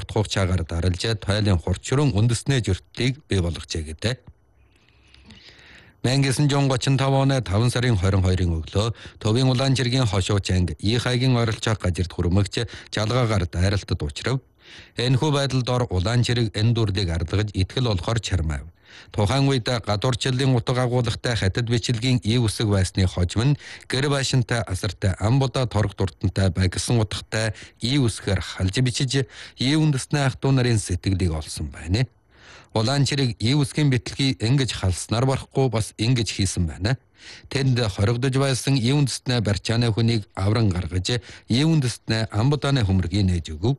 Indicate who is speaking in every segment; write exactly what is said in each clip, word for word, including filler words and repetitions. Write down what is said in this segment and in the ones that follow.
Speaker 1: урт хугацаагаар даралж тойлын хурцрын үндэснээ зөрчлийг бий болгожээ гэдэг. мэн гэсэн жон гучин тав оны таван сарын хорин хоёрын өглөө Төвийн Улаанчиргийн хошууч анги Ихайгийн оролцоо газарт хүрмэгч жалгаагаар дайралтад учрав. Энэхүү байдалд ор Улаанчирэг энэ дүрлийг ардгаж итгэл олохоор чармав. Тухайн үед гадуурчлалын утга агуулгатай хатад бичлэгийн ий үсэг байсны хожим нь гэр байшинтай асартай амбуда торг дуртантай бай гэсэн утгатай ий үсгээр халж бичиж ий үндэснээ ах トゥ нарын сэтгэлийг олсон байна. Улаанчирэг ий үсгийн битлэгийг ингэж халснаар барахгүй бас ингэж хийсэн байна. Тэнд хоригдож байсан ий үндэснээ барьчааны хүнийг авран гаргаж ий үндэснээ амбудааны хөмрөгийг нээж өгөв.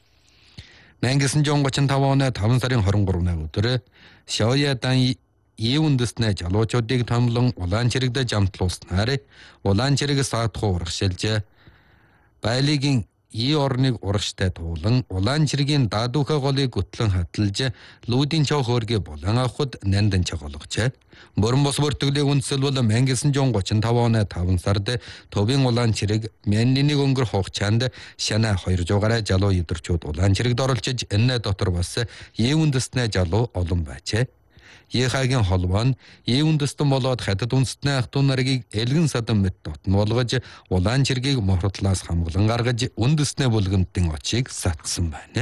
Speaker 1: мэн гэсэн жон гучин тав оны таван сарын хорин гуравны өдөр Шоядан ий үндэснээ жалуучуудыг томлон Улаанчирэгдэ жамтлуулснаар Улаанчирэг саадхуу урагшилж байлигийн ий орныг урагштай туулан Улаанчиргийн даадуухай голыг гүтлэн хаталж лүүдийн чав хөөргийг болон авахд нандан чаголгочээ. Бүрэн бос бүртгэлийг үндсэлбэл мэн гэсэн жон гучин тав оны таван сард Төвийн Улаанчирэг Мянниnig өнгөр хугацаанд шанаа хоёр жугаараа жалуу идэрчүүд Улаанчирэгд оролцож энэ дотор бас ий үндэснээ жалуу олон байжээ. Ихайгийн холбоо нь ий үндэстэн болоод хатад үндэстний ах トゥ нарыг элгэн садан мэт дотн болгож Улаанчиргийг мохротлоос хамглан гаргаж үндэснээ бүлгэмтэн очийг сатсан байна.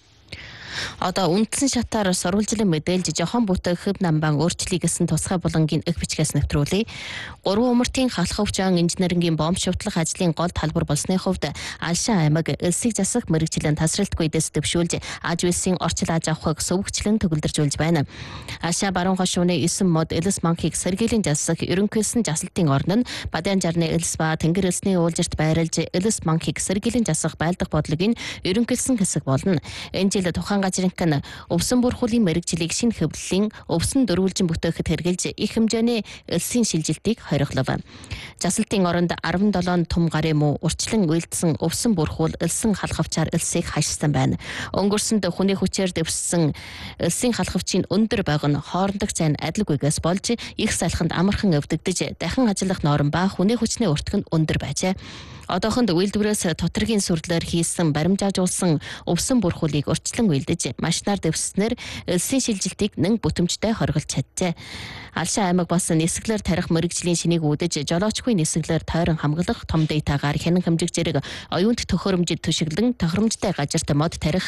Speaker 2: Одоо үндсэн шатаар сурвалжлан мэдээлж жохон бүтээх хөв намбан өөрчлөлийг гэсэн тусгай булангийн эх бичгээс нэвтрүүлээ. Гурван умартын халах хөвчөн инженерингийн бомб шивтлах ажлын гол талбар болсны хувьд Алшаа аймаг элсийг засах мэрэгчлэн тасралтгүй дэс дэвшүүлж аж үйлсийн орчил аж авахыг сувгчлэн төгөлдөржүүлж байна. Алшаа баруун хошууны эсэм мод элс манхийг сэргийлэн засах ерөнхийлсөн жасалтын орн нь Бадан жарны элс ба тэнгэр элсний уулжирт байрлаж элс манхийг сэргийлэн засах байлдах бодлогын ерөнхийлсөн хэсэг болно. Энэ жил тухайн газрынх нь өвсөн бүрхүүлийн мэрэгжлийг шинэ хөвлөлийн өвсөн дөрвөлжин бүтээхэд хэрэгжилж их хэмжээний элсийн шилжилтийг хориглов. Засалтын оронд арван долоо том гарын муу урчлан үйлдсэн өвсөн бүрхүүл элсэн халахвчаар элсийг хашсан байна. Өнгөрсөнд хүний хүчээр дэвссэн элсийн халахвчийн өндөр байг нь хоорондох зайн адилгүйгээс болж их салхинд амархан өвдөгдөж дахин ажиллах норм ба хүний хүчний өртгөн өндөр байжээ. Одоохонд үйлдвэрээс тоторгийн сүрлээр хийсэн баримжаажуулсан өвсөн бүрхүүлийг урьдчилан үйлдэж машинаар дэвснээр элсийн шилжилтийг нэн бүтэмжтэй хориглож чаджээ. Алшаа аймаг бас нисгэлээр тарих мэрэгжлийн шинийг үүдэж жолоочгүй нисгэлээр тойрон хамгаалах том дэйтагаар хянан хэмжих зэрэг оюунд төхөөрөмжид төшиглэн тохиромжтой газарт мод тарих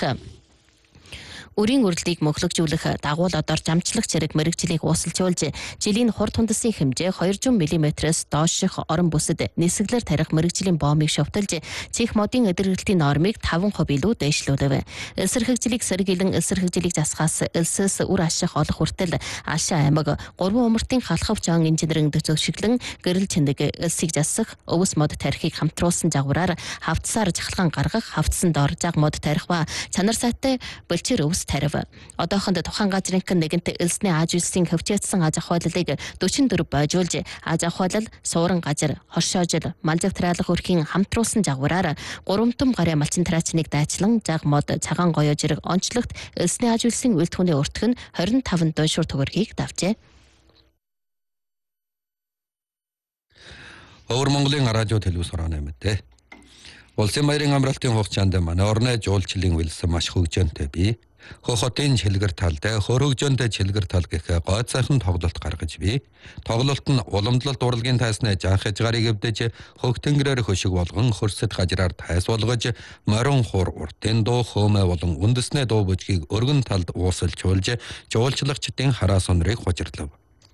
Speaker 2: өрийн үрлийг мөхлөгжүүлэх дагуул одоор жамчлах зэрэг мэрэгжлийг уусалжуулж жилийн хурд хундасын хэмжээ двести миллиметрээс дооших орон бүсэд нисгэлээр тарих мэрэгжлийн бомбыг шовтолж чих модын эдгэрэлтийн нормыг таван хувь илүү дээшлүүлв. Элсэрхэгжлийг сэргийлэн элсэрхэгжлийг засахаас элсээс үр ашиг олох хүртэл Алшаа аймаг гурван умартын халахв жон инженеринг төсөөлшиглэн гэрэл чиндэг элсийг засах өвс мод тарихыг хамтруулсан жагвараар хавцсаар жахалгаан гаргах хавцсан дор жаг мод тарих ба чанар сайтай бэлчээр өвс тарив. Одоохонд тухайн газрынх нь нэгэнт элсний аж үйлсийн хөвчөөдсөн аж ахуйллыг дөрвөн бойжуулж аж ахуйлал, суурин газар, хоршоожил, малжиг тариалах өрхийн хамтруулсан жагвараар гурамтан гарын малчин тариачныг дайчлан жаг мод цагаан гоёо зэрэг онцлогт элсний аж үйлсийн үйлдвэрний өртгөн двадцать пять дуушуур төгрөгийг давжээ.
Speaker 1: Өвөр Монголын радио телевиз хорооны мэдээ. Улсын баярын амралтын хугацаанд манай орны жуулчлалын үйлс маш хөгжөөнтэй бий. Хохотын чилгэр талтай хөрөгжөөнтэй чилгэр тал гэх гой цайхан тоглолт гаргаж бий. Тоглолт нь уламжлалт урлагийн тайсны жанх хязгаарыг эвдэж хөх тэнгэрээр хөшиг болгон хөрсөд хажраар тайс болгож морин хур уртын дуу хөмө болон үндэснээ дуу бүжгийг өргөн талд уусалжуулж жуулчлагчдын хараа сонрыг хужирлав.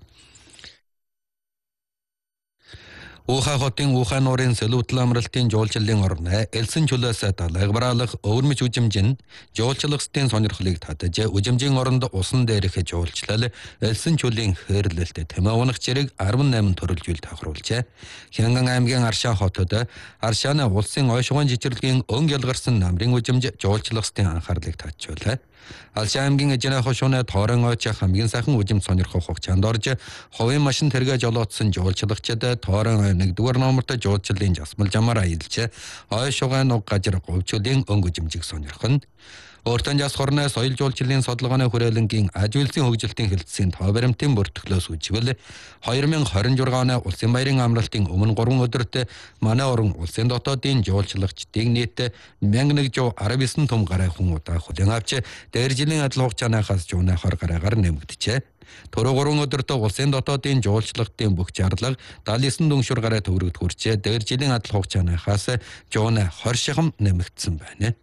Speaker 1: Ухаа хотын ухаа нуурын сэлүүтэл амралтын жуулчлалын орны элсэн чөлөөс талайгбараалах өвөрмөж үжимжин жуулчлагчдын сонирхлыг татаж үжимжийн оронд усан дээрх жуулчлал элсэн чөлийн хэрлэлт тэмээ унах зэрэг арван төрөл жил тохируулжээ. Хянган аймгийн Аршаа хотод Аршааны улсын ойшгон жижирлэгийн өн ялгарсан намрын үжимж жуулчлагчдын анхаарлыг татжуулаа. Алшаа аймгийн эжнэ хошууны тоорон ойч хамгийн сайхан үжим сонирхох хугацаанд орж ховын машин тэргээ жолоодсон жуулчлагчид тоорон ой нэгдүгээр номерт жуулчлалын жасмал жамаар аялж ой шугай нуг гажир говьчулын өнгө үжимжиг сонирхон. Өөртөө жас хорны соёл жуулчлалын судалгааны хүрээлэнгийн аж үйлсийн хөгжилтийн хэлтсийн тав баримтын бүртгэлөөс үжигвэл two thousand twenty-six оны улсын баярын амралтын өмнө гурван өдөрт манай орон улсын дотоодын жуулчлагчдыг нийт one thousand one hundred nineteen том гараа хүн удаа хүлээн авч дээр жилийн адил хугацаанаас one twenty гараагаар нэмэгдэжээ. Төрөө гурван өдөртөө улсын дотоодын жуулчлагтын бүх зарлага seventy-nine дүншүр гараа төгрөгт хүрчээ. Дээр жилийн адил хугацаанаас one twenty шахам нэмэгдсэн байна.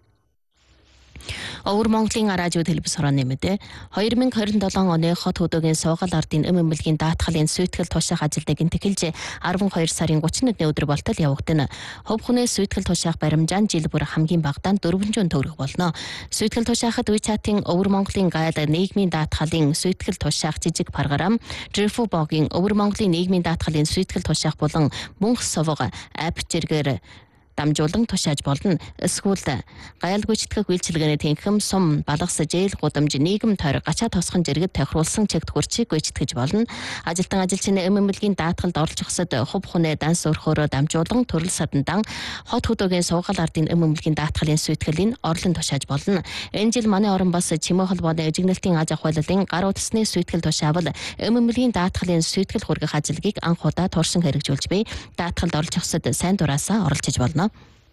Speaker 2: Өвөр Монголын радио телевиз хорооны мэдээ twenty twenty-seven оны хот хөдөөгийн суугаал ардын эм эмнэлгийн даатгалын сүйтгэл тушаах ажилдаа гинтгэлж twelve сарын thirty-one өдөр болтол явагдана. Хөв хүнээ сүйтгэл тушаах баримжаан жил бүр хамгийн багадаа four hundred төгрөг болно. Сүйтгэл тушаахад WeChat-ийн Өвөр Монголын гайл нийгмийн даатгалын сүйтгэл тушаах жижиг програм, Drifuboгийн Өвөр Монголын нийгмийн даатгалын сүйтгэл тушаах болон мөнх сувга апп зэргээр дамжуулан тушааж болно. Эсвэл гайл гүйцэтгэх үйлчилгээний тэнхим сум балгас жээл гудамж нийгэм тойр гачаа тосхон зэрэг тохируулсан чигт хүрчийг гүйцэтгэж болно. Ажилтан ажилчны эм эмнэлгийн даатгалд орж ихсад хувь хүнээ данс өрхөөрөө дамжуулан төрөл садандан хот хөдөөгийн суугаал ардын эм эмнэлгийн даатгалын сүйтгэлийн орлон тушааж болно. Энэ жил манай орон бас чимээ холбооны эжигнэлтийн аж ахуйлалын гар утасны сүйтгэл тушаавал эм эмнэлгийн даатгалын сүйтгэл хүргэх ажилгийг анх удаа турсан хэрэгжүүлж буй. Даатгалд орж ихсад сайн дураасаа оролцож болно.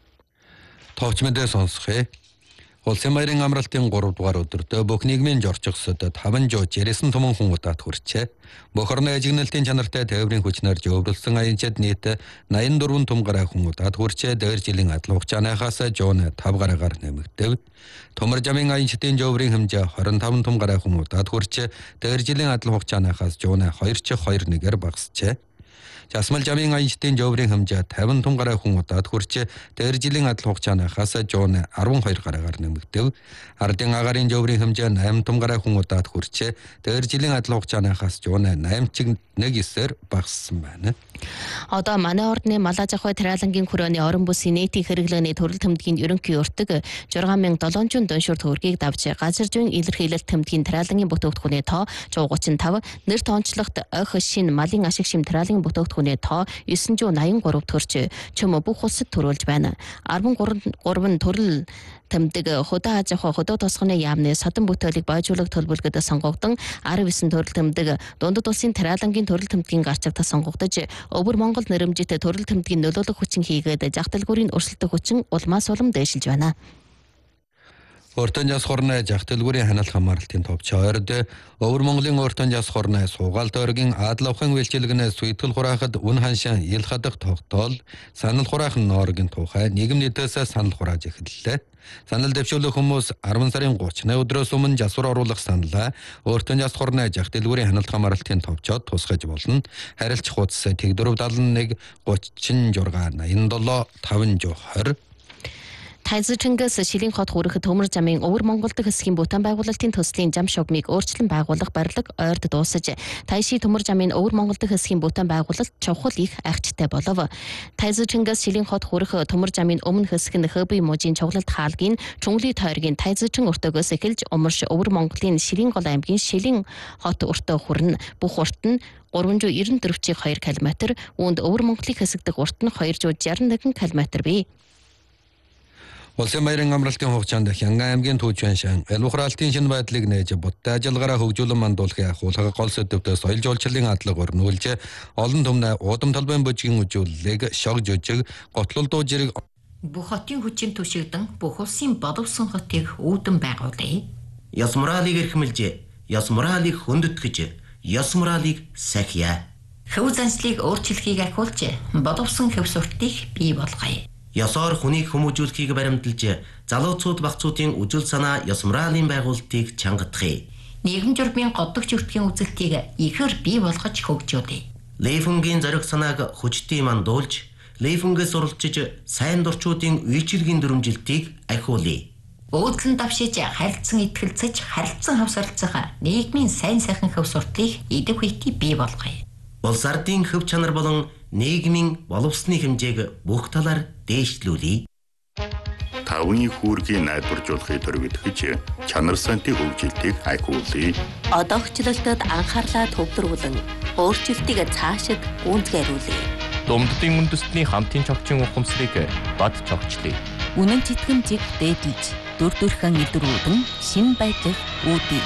Speaker 1: Товч мэдээ сонсхээ. Улсын баярын амралтын three дугаар өдөртөө бүх нийгмийн жорчгосод five hundred sixty томон хүн удаад хүрчээ. Бүх орны эжигнэлтийн чанартай тээврийн хүчнээр зөвлөсөн аянчид нийт ninety-four том гараа хүн удаад хүрчээ. Дээр жилийн адил хугацаанаас one five гараагаар нэмэгдэв. Төмөр жамын аянчдын зөврийн хэмжээ twenty-five том гараа хүн удаад хүрчээ. Дээр жилийн адил хугацаанаас one two twenty-one-ээр багасчээ. Жасмал жамын аянчдын зөврийн хэмжээ fifty том гараа хүн удаад хүрчээ. Дээр жилийн адил хугацаанаас one twelve гараагаар нэмэгдэв. Ардын агарын зөврийн хэмжээ nine том гараа хүн удаад хүрчээ. Дээр жилийн адил хугацаанаас one nine one-ээр багассан байна. Одоо манай ордны Малаж ахуй Тариалангийн хүрээний орон бүсийн нийтийн хэрэглээний төрөл тэмдгийн ерөнхий өртөг six thousand seven hundred дөншүр төгрөгийг давж газар зүйн илэрхийлэлт тэмдгийн Тариалангийн бүтээгдэхүүний тоо one thirty-five, нэр тоончлогт ох шин малын ашиг шим Тариалангийн бүтээгдэхүүний тоо nine eighty-three төрж чөмө бүх улсад төрүүлж байна. thirty-three төрөл тэмдэг худаа аж ахуй хөдөө тосгоны яамны содон бүтээлийг бойжуулах төлбөлгөд сонгогдсон nineteen төрөл тэмдэг дундад улсын Тариалангийн төрөл тэмдгийн гарчигт сонгогдож Өвөр Монгол нэрэмжит төрөл тэмдгийн нөлөөлөх хүчин хийгээд жагталгүүрийн өрсөлдөх хүчин улмаас улам дээшилж байна. Өөртөө жас хорны жагталгүүрийн хяналт хамгаалалтын товч хоёрд Өвөр Монголын өөртөө жас хорны суугаал тойргийн Адлавхан үйлчилгээнээс сүйтгэл хураахад үн ханшаа ил хадах тогтоол санал хураахан нооргийн тухай нийгэм нийтээс санал хурааж эхэллээ. Санал дэвшүүлэх хүмүүс ten сарын thirty-ны өдрөөс өмнө жасвар оруулах саналаа өөртөө жас хорны жагталгүүрийн хяналт хамгаалалтын товчоод тусгаж болно. Харилцах хуудас тэгдүрв seventy-one thirty-six eighty-seven five twenty Тайзчингээс шилийн хот хүрэх төмөр жамын Өвөр Монгол дахь хэсгийн бүтээн байгуулалтын төслийн зам шугмыг өөрчлөн байгуулах барилга ойрд дуусаж, Тайши төмөр жамын Өвөр Монгол дахь хэсгийн бүтээн байгуулалт чухал их айхчтай болов. Тайзчингээс шилийн хот хүрэх төмөр жамын өмнө хэсэг нь Хөбий мужийн чуглалт хаалгийн Чүнгли тойргийн Тайзчин өртөөгөөс эхэлж умарш Өвөр Монголын Шилийн гол аймгийн Шилийн хот өртөө хүрнэ. Бүх урт нь three hundred ninety-four two км, үүнд Өвөр Монголын хэсэг дэх урт нь two hundred sixty-one км бий. Улсын баярын амралтын хугацаанд Хянган аймгийн Түүчвэншан Элбухралтын шинэ байдлыг нээж будтай ажиллагаараа хөгжүүлэн мандуулахын ахуулга гол сэдвтэ соёл жуулчлалын хадлага өрнүүлж олон түмнэ удам талбайн бүжгийн үзүүлэлэг шог жүжиг готлол дуу зэрэг бүх хотын хүчин түшигдэн бүх улсын боловсон хотыг үүдэн байгуулъя.
Speaker 3: Ёс моралыг эрхэмлж, ёс моралыг хөндөтгэж, ёс моралыг сахиа.
Speaker 4: Хөв заншлыг өөрчлөхийг ахиулж, боловсон хөв суртыг бий болгоё.
Speaker 3: Ёсоор хүнийг хүмүүжүүлэхийг баримталж, залууцууд багцуудын үжил санаа ёс моралын байгуулалтыг чангадахыг.
Speaker 4: Нийгэм журмын годдогч өртгийн үзэлтийг ихээр бий болгож хөгжүүлье.
Speaker 3: Лейфунгийн зориг санааг хүчтэй мандуулж, Лейфунгээс суралцж, сайн дурчуудын үйлчилгээний дүрмжилтийг ахиулъя.
Speaker 4: Өөдлөн давшиж, харилцан итгэлцэж, харилцан хавсарлцах нийгмийн сайн сайхан хөв суртыг идэв хийхийг бий болгоё.
Speaker 3: Улс ардын хөв чанар болон нийгмийн боловсны хэмжээг бүх талаар дээшлүүлье.
Speaker 5: Тавны хүүргийн найдваржуулахыг төрөвдөж, чанар сантын хөгжилтийг ахиулъя.
Speaker 2: Одоогчлолтод анхаарлаа төвлөрүүлэн, өөрчлөлтийг цаашид гүйцэтгүүлье.
Speaker 6: Думддын үндэстний хамтын цогцын ухамсарыг бат цогчлъя.
Speaker 2: Үнэн читгэмжийг дээдлэж
Speaker 6: дүр төрхөн илрүүдэн шин байдлыг үүдий.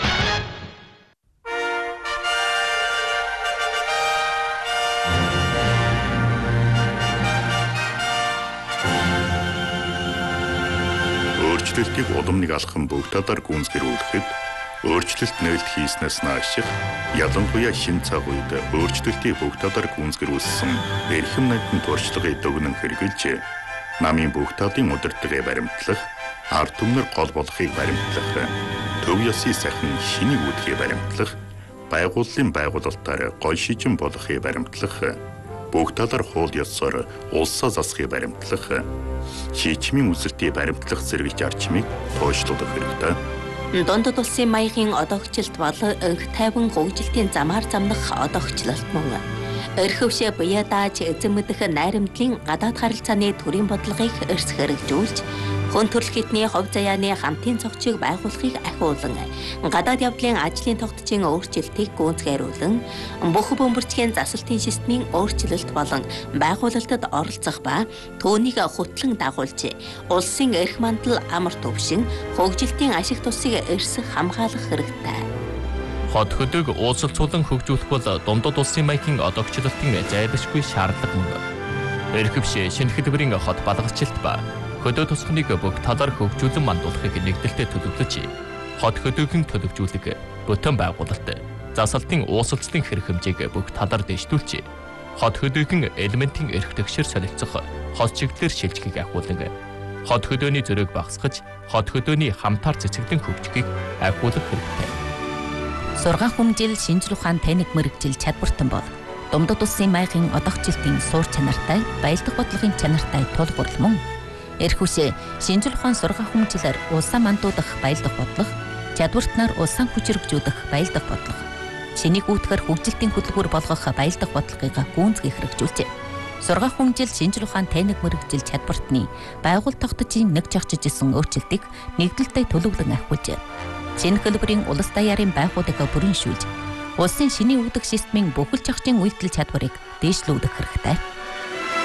Speaker 5: Өөрчлөлтийг улам нэг алхам бүх талаар гүйцэтгүүлэхэд өөрчлөлт нээлт хийснээс нааших ялангуяа шинэ цаг үед өөрчлөлтийг бүх талаар гүйцэтгүүлсэн эрхэм найдан туршлагыг дүгнэн хэрэгжилж намын бүх талын удирдлагыг баримтлах, ард түмнэр гол болохыг баримтлах, төв ёсны сайхан шинийг үүдхийг баримтлах, байгууллын байгуулалтаар гол шижин болохыг баримтлах, бүх талаар хууль ёсоор улсаа засахыг баримтлах, шийдвэрийн үзэлтийг баримтлах зэрэг зарчмыг тооцоолох хэрэгтэй.
Speaker 6: Дундад улсын маягийн одоогчлолт бол өнх тайван хөгжилтийн замаар замнах одоогчлолт мөн. Өрхөвшөө буяа дааж эзэн мэдэх найрамдлын гадаад харилцааны төрийн бодлогыг эрс хэрэгжүүлж, хүн төрөл хитний хувь заяаны хамтын цогцыг байгуулахыг ахиулан, гадаад явдлын ажлын тогтцын өөрчлөлтийг гүйцэтгүүлэн, бүх бөмбөрчгийн засалтын системийн өөрчлөлт болон байгуулалтад оролцох ба түүнийг хөтлөн дагуулж, улсын эрх мандал амар төвшин, хөгжилтийн ашиг тусыг эрс хамгаалах хэрэгтэй.
Speaker 7: Хот хөдөг уулзалцуулан хөгжүүлэх бол дундад улсын маягийн одоогчлолтын зайлшгүй шаардлага мөн. Эрхэвшээ шинэ хэлбэрийн хот балгачлалт ба хөдөө тусахныг бүх талаар хөгжүүлэн мандуулахыг нэгдэлтэд төлөвлөж, хот хөдөөгийн төлөвжүүлэг, бүтэн байгуулалт, засалтын уулзалтын хэрэг хэмжээг бүх талаар дэвшүүлж, хот хөдөөгийн элементийн эрх тэгшэр солилцох хот чиглэлээр шилжихийг ахиулан, хот хөдөөний зөрөөг багасгаж, хот хөдөөний хамтаар цэцэглэн хөгжихийг ахиулах хэрэгтэй.
Speaker 6: Сургаан хүмжил шинжлэх ухаан таниг мэрэгжил чадвартан бол дундад улсын маягийн одоогчлолтын суур чанартай, баялаг бодлогын чанартай тулгуурлал мөн. Эрхүшээ шинжлэх ухаан сургаан хүмжилээр улсаа мандуудах баялаг бодлого, чадвартнаар улсаа хүчрэгжүүлэх баялаг бодлого, шинийг үүдхэр хөгжилтийн хөтөлбөр болгох баялаг бодлогыг гүйцэтгэх хэрэгжүүлжээ. Сургаан хүмжил шинжлэх ухаан таниг мэрэгжил чадвартны байгууллага тогтцын нэг жагчж исэн өөрчлөлтийг нэгдэлтэй төлөвлөн ахиулжээ. Шинэ хэлбэрийн улс даяарын байгууллагыг бүрэншүүлж, улсын шинийн үүдэх системийн бүхэл зохицын үйлдэл чадварыг дээшлүүлэх хэрэгтэй.